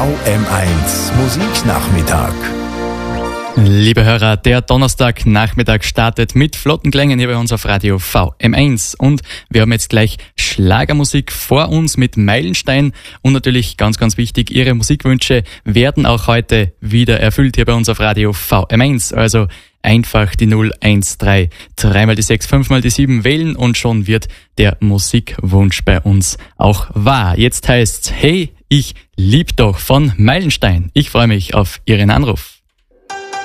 VM1 Musiknachmittag. Liebe Hörer, der Donnerstagnachmittag startet mit flotten Klängen hier bei uns auf Radio VM1 und wir haben jetzt gleich Schlagermusik vor uns mit Meilenstein und natürlich ganz, ganz wichtig, Ihre Musikwünsche werden auch heute wieder erfüllt hier bei uns auf Radio VM1, also einfach die 013, 3 mal die 6, 5 mal die 7 wählen und schon wird der Musikwunsch bei uns auch wahr. Jetzt heißt's, hey, ich lieb doch von Meilenstein. Ich freue mich auf Ihren Anruf.